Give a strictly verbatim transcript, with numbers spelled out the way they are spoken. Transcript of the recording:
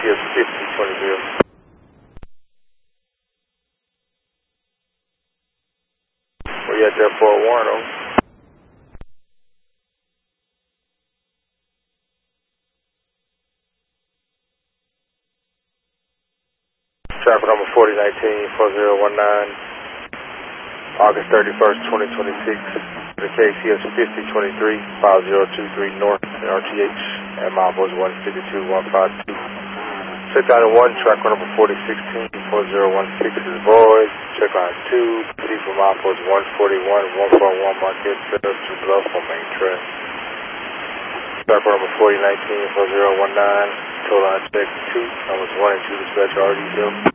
C S fifty twenty-three. Where you at there for a warrant, over? Traffic number forty nineteen four zero one nine, August thirty-first, twenty twenty-six. The K C S fifty twenty-three, five zero two three North, R T H, and milepost one fifty-two one fifty-two. Check line one, track number forty sixteen four zero one six is void. Check line two, proceed for milepost one forty-one one forty-one Marquette, set up to Bluff on main track. Track number forty nineteen four zero one nine, total line check two, numbers one and two dispatch R D zero.